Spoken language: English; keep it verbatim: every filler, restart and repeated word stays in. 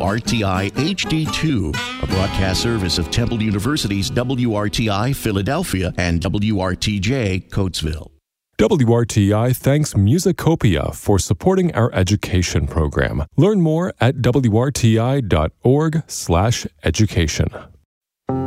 R T I H D two, a broadcast service of Temple University's W R T I Philadelphia and W R T J Coatesville. W R T I thanks Musicopia for supporting our education program. Learn more at W R T I dot org slash education.